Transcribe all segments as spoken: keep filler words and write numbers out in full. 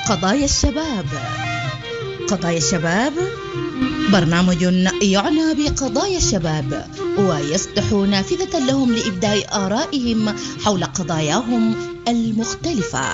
قضايا الشباب. قضايا الشباب برنامج يعنى بقضايا الشباب ويفتح نافذة لهم لإبداء آرائهم حول قضاياهم المختلفة.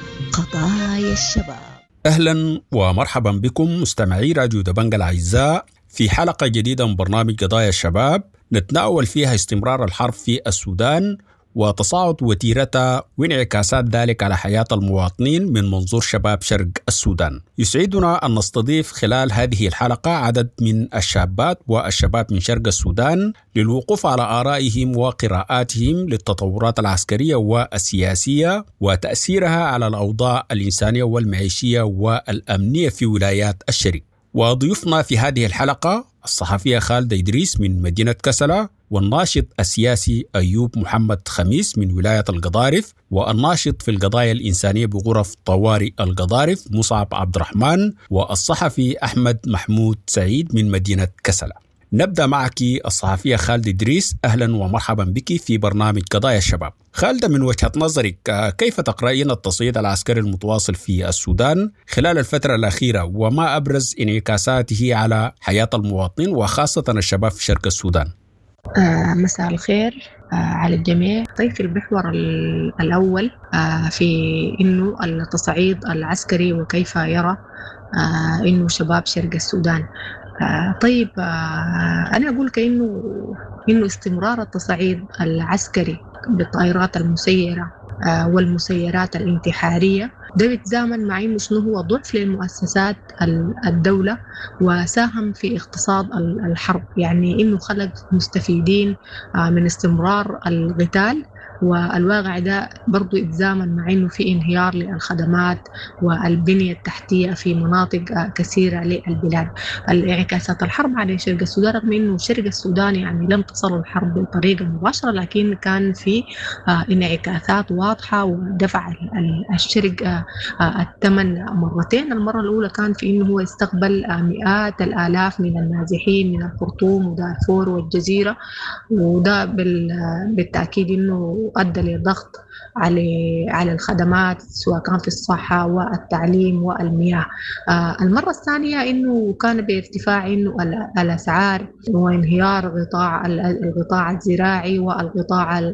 قضايا الشباب. أهلا ومرحبا بكم مستمعي راديو دبنج الأعزاء في حلقة جديدة من برنامج قضايا الشباب نتناول فيها استمرار الحرب في السودان وتصاعد وتيرتها وانعكاسات ذلك على حياة المواطنين من منظور شباب شرق السودان. يسعدنا أن نستضيف خلال هذه الحلقة عدد من الشابات والشباب من شرق السودان للوقوف على آرائهم وقراءاتهم للتطورات العسكرية والسياسية وتأثيرها على الأوضاع الإنسانية والمعيشية والأمنية في ولايات الشرق. وضيوفنا في هذه الحلقة الصحفية خالدة إدريس من مدينة كسلة، والناشط السياسي أيوب محمد خميس من ولاية القضارف، والناشط في القضايا الإنسانية بغرف طوارئ القضارف مصعب عبد الرحمن، والصحفي أحمد محمود سعيد من مدينة كسلة. نبدأ معك الصحفية خالدة إدريس، أهلا ومرحبا بك في برنامج قضايا الشباب. خالدة، من وجهة نظرك كيف تقرأين التصعيد العسكري المتواصل في السودان خلال الفترة الأخيرة وما أبرز انعكاساته على حياة المواطنين وخاصة الشباب في شرق السودان؟ آه مساء الخير آه على الجميع. طيب، في المحور الأول آه في إنه التصعيد العسكري وكيف يرى آه إنه شباب شرق السودان. آه طيب آه أنا أقول كأنه إنه استمرار التصعيد العسكري بالطائرات المسيرة آه والمسيرات الانتحارية ده بيتزامن مع إنه شنو هو ضعف للمؤسسات الدولة وساهم في اقتصاد الحرب، يعني إنه خلق مستفيدين آه من استمرار القتال، والواقع ده برضو يتزامن مع إنه في انهيار للخدمات والبنية التحتية في مناطق كثيرة للبلاد. الانعكاسات الحرب على شرق السودان، رغم إنه شرق السودان يعني لم تصل الحرب بطريقة مباشرة، لكن كان في انعكاسات واضحة ودفع الشرق الثمن مرتين. المرة الأولى كان في إنه هو استقبل مئات الآلاف من النازحين من الخرطوم ودارفور والجزيرة، وده بالتأكيد إنه أدى لضغط على على الخدمات سواء كان في الصحة والتعليم والمياه. آه المرة الثانية إنه كان بارتفاع إنه الأسعار وانهيار قطاع القطاع الزراعي والقطاع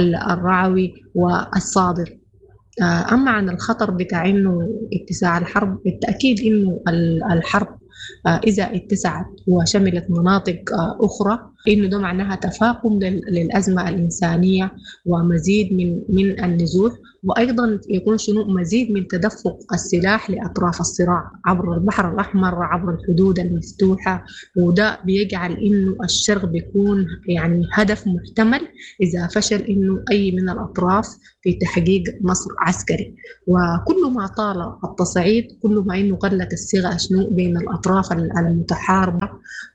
الرعوي والصادر. آه أما عن الخطر بتاع إنه اتساع الحرب، بالتأكيد إنه الحرب آه إذا اتسعت وشملت مناطق آه أخرى، إنه ده معناها تفاقم للأزمة الإنسانية ومزيد من من النزوح، وأيضا يكون شنو مزيد من تدفق السلاح لأطراف الصراع عبر البحر الأحمر عبر الحدود المفتوحة، وده بيجعل إنه الشرق بيكون يعني هدف محتمل إذا فشل إنه أي من الأطراف في تحقيق نصر عسكري. وكل ما طال التصعيد كل ما إنه قلت الصيغة شنو بين الأطراف المتحاربة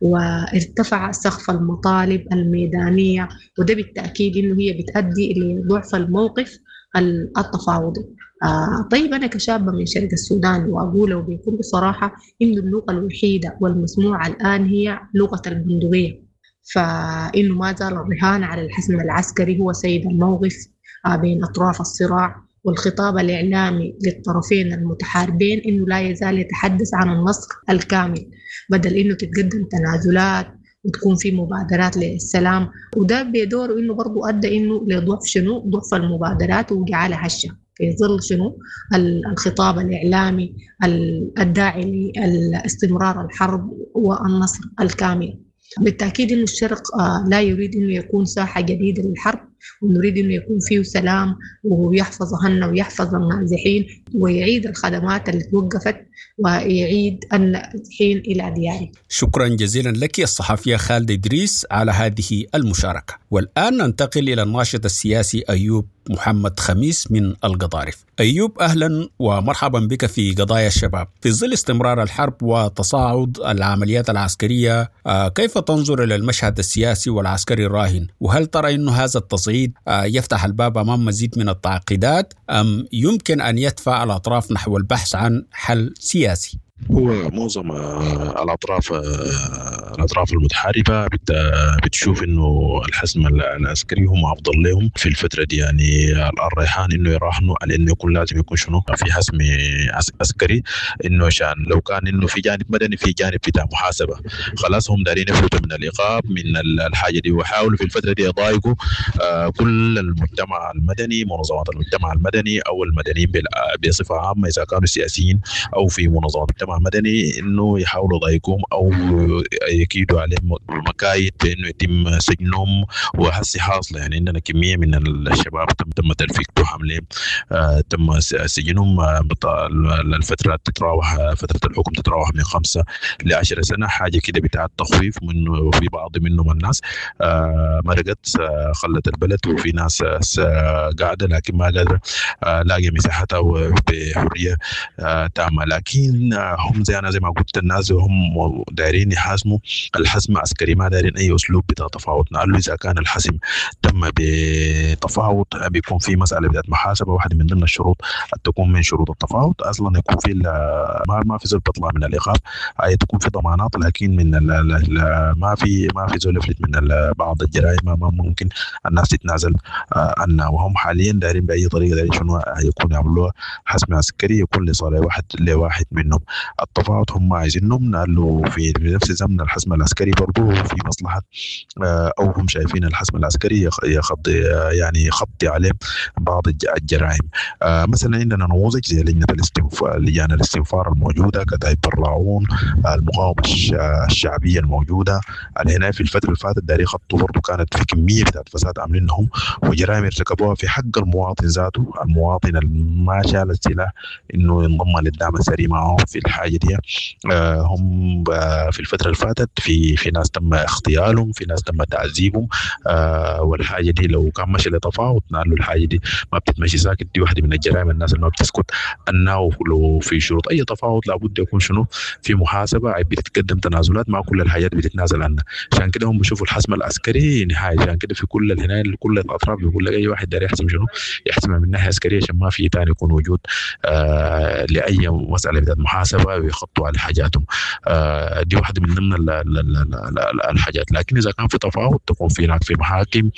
وارتفع سقف المطالب الميدانية، وده بالتأكيد إنه هي بتؤدي لضعف الموقف التفاوضي. آه طيب، أنا كشابة من شرق السودان وأقوله بكل صراحة إنه اللغة الوحيدة والمسموعة الآن هي لغة البندقية، فإنه ما زال الرهان على الحسم العسكري هو سيد الموقف آه بين أطراف الصراع، والخطاب الإعلامي للطرفين المتحاربين إنه لا يزال يتحدث عن النصر الكامل بدل إنه تتقدم تنازلات وتكون في مبادرات للسلام. وده بيدور إنه برضو أدى إنه لضعف شنو ضعف المبادرات وجعلها هشة في ظل شنو الخطاب الإعلامي الداعي لاستمرار الحرب والنصر الكامل. بالتأكيد إنه الشرق لا يريد إنه يكون ساحة جديدة للحرب، ونريد إنه يكون فيه سلام ويحفظ أهلنا ويحفظ النازحين ويعيد الخدمات اللي توقفت ويعيد النازحين إلى ديارهم. شكرا جزيلا لك الصحفية خالدة إدريس على هذه المشاركة. والآن ننتقل إلى الناشط السياسي أيوب محمد خميس من القضارف. أيوب، أهلا ومرحبا بك في قضايا الشباب. في ظل استمرار الحرب وتصاعد العمليات العسكرية، كيف تنظر إلى المشهد السياسي والعسكري الراهن؟ وهل ترى أن هذا التصعيد يفتح الباب أمام مزيد من التعقيدات أم يمكن أن يدفع الأطراف نحو البحث عن حل سياسي؟ هو معظم آه، الأطراف آه، الأطراف المتحاربة بت- بتشوف إنه الحزم ال- العسكري هم أفضل لهم في الفترة دي. يعني الريحان إنه يراهنوا على إنه يكون لازم يكون شنو في حزم عس- عسكري، إنه عشان لو كان إنه في جانب مدني في جانب بتاع محاسبة، خلاص هم دارين يفلتوا من الإيقاف من ال- الحاجة دي، وحاولوا في الفترة دي يضايقوا آه، كل المجتمع المدني، منظمات المجتمع المدني أو المدنيين بال- بصفة عامة، إذا كانوا سياسيين أو في منظمات مجتمع مدني، انه يحاولوا يضايقوهم او يكيدوا عليهم مكايد بانه يتم سجنهم. وهسي حاصله يعني عندنا كميه من الشباب تم تم تلفيقهم حملهم، آه تم س- سجنهم. آه بط- الفتره تتراوح فتره الحكم تتراوح من خمسه لعشر سنه، حاجه كده بتاع التخويف منه. وفي بعض منهم الناس آه مرقت آه خلت البلد، وفي ناس آه قاعده لكن ما قادره آه لاقي مساحتها بحريه آه تامه. لكن آه هم زي انا زي ما قلت، الناس هم دايرين يحاسموا الحسم عسكري، ما دايرين اي اسلوب بتاع تفاوض. قالوا اذا كان الحسم تم بتفاوض بيكون في مساله بتاعت محاسبه، واحده من ضمن الشروط أن تكون من شروط التفاوض اصلا يكون في ال- ما ما في زول بيطلع من الايقاف، اي تكون في ضمانات، لكن من ال ال ما في ما في زول يفلت من ال- بعض الجرائم ما ما ممكن الناس تتنازل آه، عنها. وهم حاليا دايرين باي طريقه دايرين شنو يكون يعملوها حسم عسكري يكون لصالح واحد لواحد منهم. التفاوض هم عايزينهم نقلوا في نفس زمن الحسم العسكري برضه في مصلحة آه، أو هم شايفين الحسم العسكري يخ- يخضي آه، يعني يخطي عليه بعض الج- الجرائم. آه، مثلا عندنا نموذج زي لجنة الاستنفار، لجان الاستنفار الموجودة، كتائب برلاعون، آه، المقاومة الش- الشعبية الموجودة. هنا في الفترة اللي فاتت داري خطوا برضه كانت في كمية بتاعت فساد عاملينهم وجرائم ارتكبوها في حق المواطن ذاته، المواطن اللي ما شال السلاح انه ينضم للدعم السري معهم في الحاجه دي. آه، هم آه، في الفتره اللي فاتت في في ناس تم اغتيالهم، في ناس تم تعذيبهم. آه، والحاجه دي لو كان ماشي لتفاوض نقول له الحاجه دي ما بتتمشي ساكت. دي واحده من الجرائم الناس اللي ما بتسكت انه لو في شروط اي تفاوض لابد يكون شنو في محاسبه، بتتقدم تنازلات، ما كل الحاجات بتتنازل عنها. عشان كده هم بيشوفوا الحسم العسكري نهايه. عشان كده في كل الهنا كل الاطراف بيقول لك اي واحد داري يحسم شنو يحسمها من ناحيه عسكريه، عشان ما في ثاني يكون وجود آه لاي مساله بتاعت محاسبه ويخطوا على حاجاتهم. آه دي واحده من ضمن ال- ال- ال- ال- ال- الحاجات. لكن اذا كان في تفاوض تكون في هناك في محاكم،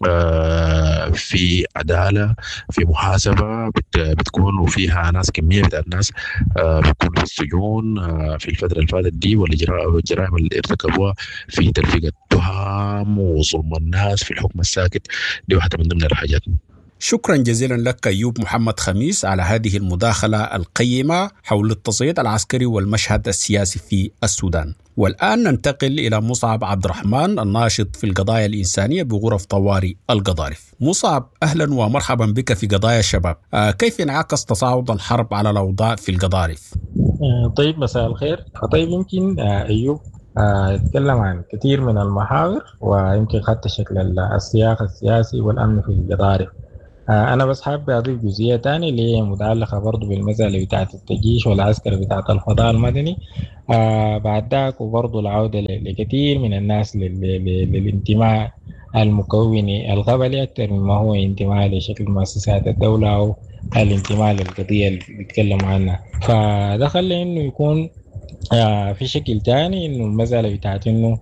آه في عداله، في محاسبه بت بتكون وفيها ناس كميه بتاعت ناس آه بتكون في السجون آه في الفتره اللي فاتت دي، والجرائم اللي ارتكبوها في تلفيق التهم وظلم الناس في الحكم الساكت. دي واحده من ضمن الحاجات. شكرا جزيلا لك أيوب محمد خميس على هذه المداخلة القيمة حول التصعيد العسكري والمشهد السياسي في السودان. والآن ننتقل إلى مصعب عبد الرحمن الناشط في القضايا الإنسانية بغرف طوارئ القضارف. مصعب، أهلا ومرحبا بك في قضايا الشباب. آه كيف انعكس تصاعد الحرب على الأوضاع في القضارف؟ آه، طيب مساء الخير. طيب يمكن آه، أيوب آه، يتكلم عن كثير من المحاور، ويمكن حتى شكل ال- السياق السياسي والأمن في القضارف. آه، أنا بس حابب أضيف جزئية تانية اللي هي متعلقة برضو بالمسألة بتاعة التجيش والعسكر بتاعة الفضاء المدني. آه، بعد ذاك وبرضو العودة ل- لكثير من الناس لل- لل- للانتماء المكون القبلي أكثر مما هو انتماء لشكل مؤسسات الدولة أو الانتماء للقضية اللي بيتكلموا عنها. فده خلى إنه يكون آه في شكل تاني، إنه المسألة بتاعت إنه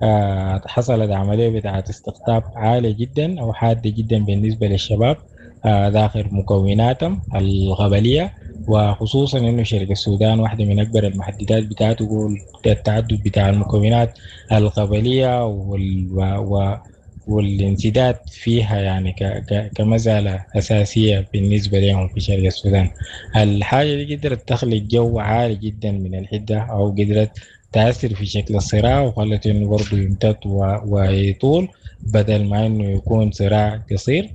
آه حصلت عملية بتاعت استقطاب عالية جدا أو حادة جدا بالنسبة للشباب آه داخل مكوناتهم القبلية. وخصوصا إنه شرق السودان واحدة من أكبر المحددات بتاعته هو التعدد بتاع المكونات القبلية وال و والانسداد فيها، يعني ك ك كمسألة أساسية بالنسبة لهم في شرق السودان. الحاجة دي قدرت تخلق جو عالي جدا من الحدة، أو قدرت تأثر في شكل الصراع، وخلت إنه برضه يمتد و- ويطول بدل ما إنه يكون صراع قصير.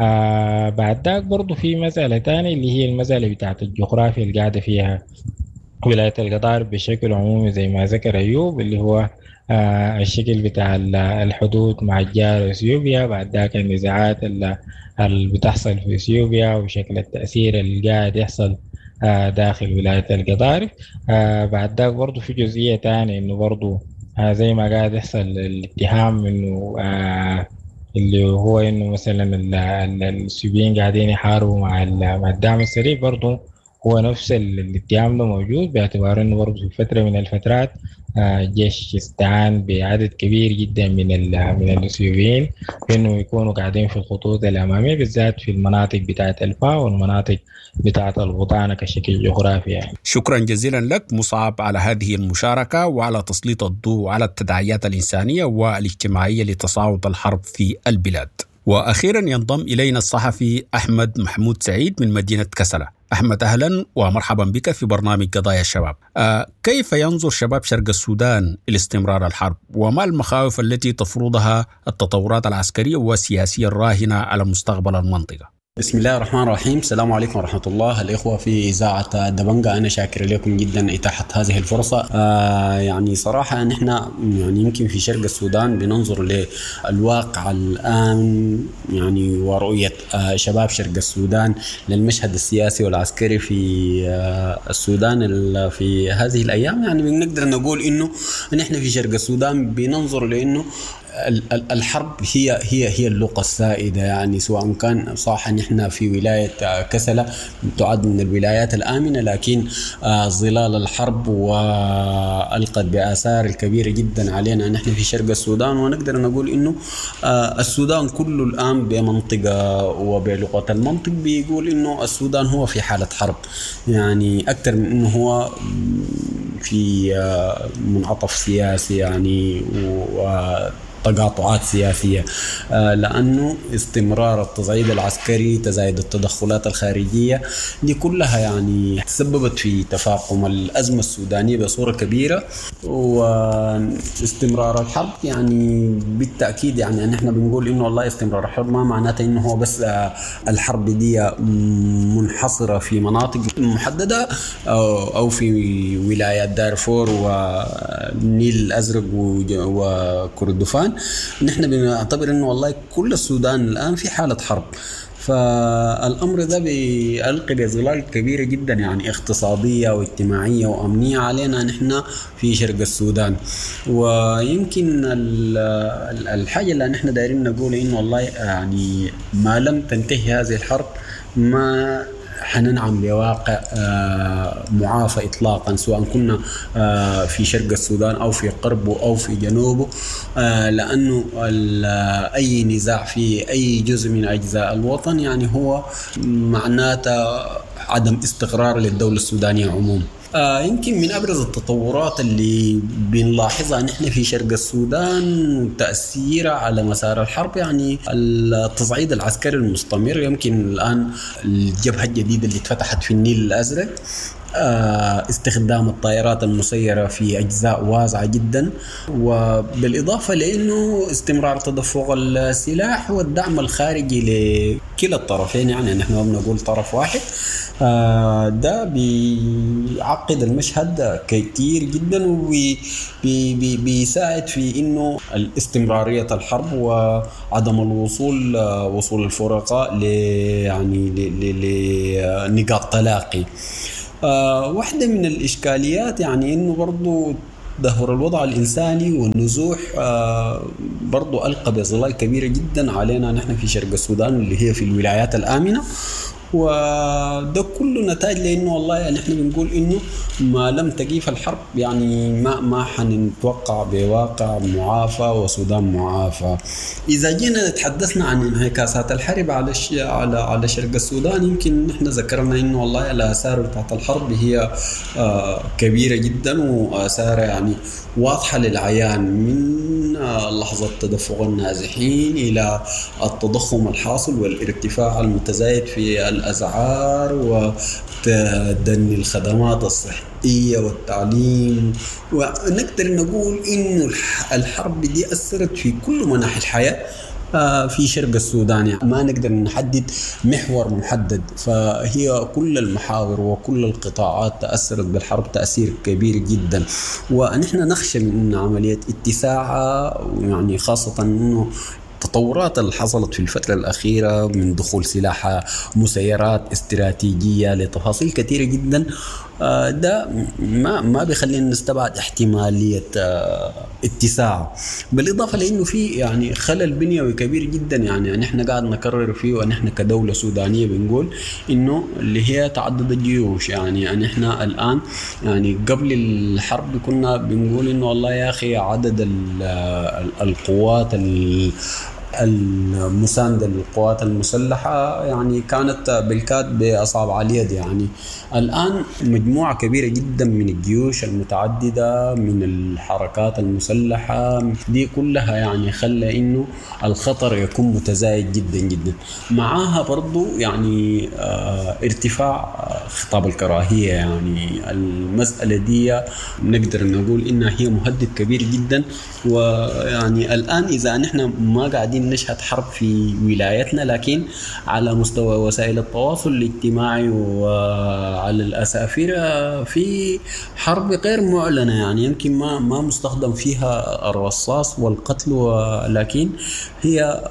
آه بعد ذاك برضه في مسألة تانية اللي هي المسألة بتاعت الجغرافيا اللي قاعدة فيها ولاية القطار بشكل عمومي زي ما ذكر أيوب، اللي هو آه الشكل بتاع ال- الحدود مع الجار اثيوبيا. بعد ذاك النزاعات ال- اللي بتحصل في اثيوبيا وشكل التأثير اللي قاعد يحصل آه داخل ولاية القطار. آه بعد ذاك برضو في جزئية تانية إنه برضو آه زي ما قاعد يحصل الاتهام إنه آه اللي هو إنه مثلا ال- ال- السوريين قاعدين يحاربوا مع ال- مع الدعم السريع. برضو هو نفس الاتهام ده موجود، باعتبار انه برضه في فتره من الفترات الجيش استعان بعدد كبير جدا من من الاثيوبيين في انه يكونوا قاعدين في الخطوط الاماميه، بالذات في المناطق بتاعه الفا والمناطق بتاعه البطانه كشكل جغرافي يعني. شكرا جزيلا لك مصعب على هذه المشاركه وعلى تسليط الضوء على التداعيات الانسانيه والاجتماعيه لتصاعد الحرب في البلاد. واخيرا ينضم الينا الصحفي احمد محمود سعيد من مدينه كسلة. أحمد أهلا ومرحبا بك في برنامج قضايا الشباب. آه كيف ينظر شباب شرق السودان لاستمرار الحرب، وما المخاوف التي تفرضها التطورات العسكرية والسياسية الراهنة على مستقبل المنطقة؟ بسم الله الرحمن الرحيم. السلام عليكم ورحمة الله. الإخوة في إذاعة دبنجة، أنا شاكر لكم جدا إتاحة هذه الفرصة. آه يعني صراحة نحن يعني يمكن في شرق السودان بننظر للواقع الآن يعني ورؤية آه شباب شرق السودان للمشهد السياسي والعسكري في آه السودان في هذه الأيام. يعني بنقدر نقول إنه نحن في شرق السودان بننظر لأنه الحرب هي هي هي اللغة السائدة، يعني سواء كان صح نحن في ولاية كسلة تعد من الولايات الآمنة، لكن ظلال الحرب وألقت بآثار الكبيرة جدا علينا نحن في شرق السودان. ونقدر نقول إنه السودان كله الآن بمنطقة وبلغة المنطق بيقول إنه السودان هو في حالة حرب، يعني أكثر من إنه هو في منعطف سياسي يعني و تقاطعات سياسية، لأنه استمرار التصعيد العسكري تزايد التدخلات الخارجية دي كلها يعني تسببت في تفاقم الأزمة السودانية بصورة كبيرة. واستمرار الحرب يعني بالتأكيد يعني نحن بنقول إنه والله استمرار الحرب ما معناته إنه هو بس الحرب دي منحصرة في مناطق محددة أو في ولايات دارفور والنيل الأزرق وكردفان. نحن بنعتبر انه والله كل السودان الان في حالة حرب، فالامر ده بيلقي بظلال كبيرة جدا يعني اقتصادية واجتماعية وامنية علينا نحن في شرق السودان. ويمكن الحاجة اللي نحن دايرين نقول انه والله يعني ما لم تنتهي هذه الحرب ما حننعم بواقع معافى إطلاقا، سواء كنا في شرق السودان أو في قربه أو في جنوبه، لأنه أي نزاع في أي جزء من أجزاء الوطن يعني هو معناته عدم استقرار للدولة السودانية عموما. آه يمكن من أبرز التطورات اللي بنلاحظها نحن في شرق السودان تأثيرها على مسار الحرب يعني التصعيد العسكري المستمر. يمكن الآن الجبهة الجديدة اللي اتفتحت في النيل الأزرق، آه استخدام الطائرات المسيرة في أجزاء واسعة جدا، وبالإضافة لأنه استمرار تدفق السلاح والدعم الخارجي لكلا الطرفين، يعني نحن ما بنقول طرف واحد. آه ده بيعقد المشهد كتير جدا وبيساعد في إنه الاستمرارية الحرب وعدم الوصول وصول الفرقاء ل يعني لنقاط تلاقي. آه واحدة من الإشكاليات يعني إنه برضو تدهور الوضع الإنساني والنزوح آه برضو ألقى بظلال كبيرة جدا علينا نحن في شرق السودان اللي هي في الولايات الآمنة. وده كله نتاج لأنه والله يعني احنا بنقول إنه ما لم تقيف الحرب يعني ما ما حنتوقع بواقع معافى وسودان معافى. إذا جينا تحدثنا عن انعكاسات الحرب على على على شرق السودان، يمكن نحن ذكرنا إنه والله الآثار بتاعت الحرب هي آه كبيرة جدا وآثار يعني واضحة للعيان، من لحظة تدفق النازحين إلى التضخم الحاصل والارتفاع المتزايد في الأسعار وتدني الخدمات الصحية والتعليم. ونقدر نقول إنه الحرب دي أثرت في كل مناحي الحياة في شرق السودان، يعني ما نقدر نحدد محور محدد، فهي كل المحاور وكل القطاعات تأثرت بالحرب تأثير كبير جدا. ونحن نخشى من عملية اتساعها، يعني خاصة أنه التطورات اللي حصلت في الفترة الأخيرة من دخول سلاح مسيرات استراتيجية لتفاصيل كثيرة جدا ده ما ما بيخلينا نستبعد احتمالية اتساع، بالإضافة لأنه في يعني خلل بنيوي كبير جدا يعني نحن قاعد نكرر فيه، ونحن كدولة سودانية بنقول إنه اللي هي تعدد الجيوش. يعني نحن الآن يعني قبل الحرب كنا بنقول إنه والله يا أخي عدد القوات المساندة للقوات المسلحة يعني كانت بالكاد بأصابع اليد. يعني الآن مجموعة كبيرة جدا من الجيوش المتعددة من الحركات المسلحة دي كلها يعني خلى إنه الخطر يكون متزايد جدا جدا. معاها برضو يعني اه ارتفاع خطاب الكراهية. يعني المسألة دي نقدر نقول إنها هي مهدد كبير جدا. ويعني الآن إذا نحن ما قاعدين نشهد حرب في ولايتنا، لكن على مستوى وسائل التواصل الاجتماعي وعلى الأسافر في حرب غير معلنة، يعني يمكن ما ما مستخدم فيها الرصاص والقتل، ولكن هي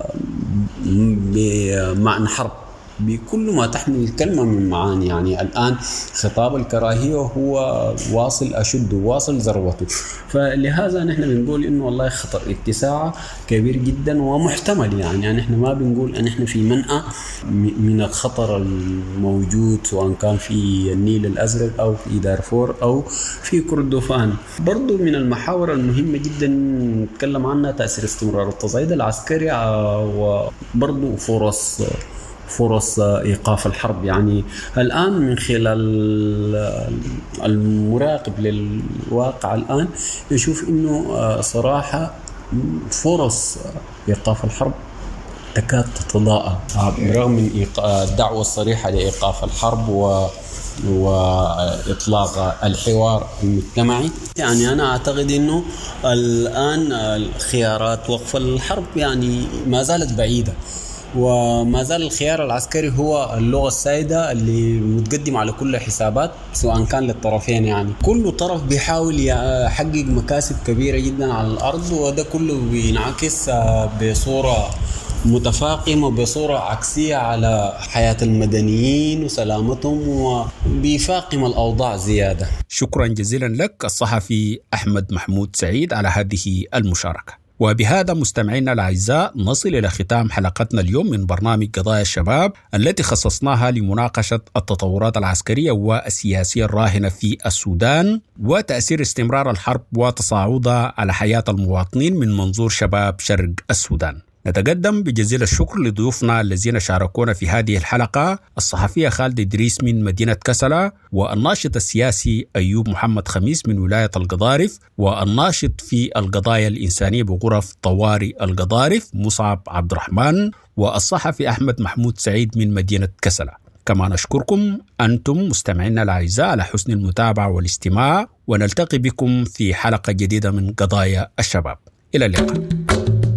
بمعنى حرب بكل ما تحمل الكلمة من معاني. يعني الآن خطاب الكراهية هو واصل أشد واصل ذروته، فلهذا نحن بنقول إنه والله خطر اتساع كبير جدا ومحتمل. يعني نحن ما بنقول أن نحن في منأى من الخطر الموجود سواء كان في النيل الأزرق أو في دارفور أو في كردفان. برضو من المحاور المهمة جدا نتكلم عنها تأثير استمرار التصعيد العسكري وبرضو فرص فرص إيقاف الحرب. يعني الآن من خلال المراقب للواقع الآن يشوف إنه صراحة فرص إيقاف الحرب تكاد تتضاءل برغم من الدعوة الصريحة لإيقاف الحرب و وإطلاق الحوار المجتمعي. يعني أنا أعتقد أنه الآن الخيارات وقف الحرب يعني ما زالت بعيدة، وما زال الخيار العسكري هو اللغة السائدة اللي متقدم على كل حسابات سواء كان للطرفين. يعني كل طرف بيحاول يحقق مكاسب كبيرة جدا على الأرض، وده كله بينعكس بصورة متفاقمة بصورة عكسية على حياة المدنيين وسلامتهم، وبيفاقم الأوضاع زيادة. شكرا جزيلا لك الصحفي أحمد محمود سعيد على هذه المشاركة. وبهذا مستمعينا الأعزاء نصل إلى ختام حلقتنا اليوم من برنامج قضايا الشباب التي خصصناها لمناقشة التطورات العسكرية والسياسية الراهنة في السودان وتأثير استمرار الحرب وتصاعدها على حياة المواطنين من منظور شباب شرق السودان. نتقدم بجزيل الشكر لضيوفنا الذين شاركونا في هذه الحلقة: الصحفية خالد إدريس من مدينة كسلا، والناشط السياسي أيوب محمد خميس من ولاية القضارف، والناشط في القضايا الإنسانية بغرف طوارئ القضارف مصعب عبد الرحمن، والصحفي أحمد محمود سعيد من مدينة كسلا. كما نشكركم أنتم مستمعينا الأعزاء على حسن المتابعة والاستماع، ونلتقي بكم في حلقة جديدة من قضايا الشباب. إلى اللقاء.